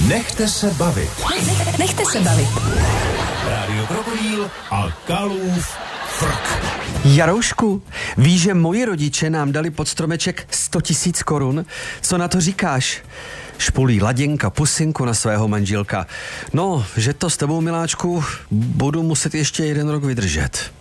Nechte se bavit. Nechte se bavit. Rádio Krokodýl a Kalův frk. Jaroušku, víš, že moji rodiče nám dali pod stromeček 100 000 korun? Co na to říkáš? Špulí Laděnka pusinku na svého manželka. No, že to s tebou, miláčku, budu muset ještě 1 rok vydržet.